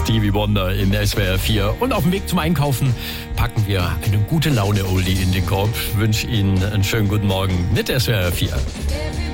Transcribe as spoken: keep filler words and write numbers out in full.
Stevie Wonder in S W R vier. Und auf dem Weg zum Einkaufen packen wir eine gute Laune-Oldie in den Korb. Ich wünsche Ihnen einen schönen guten Morgen mit S W R vier.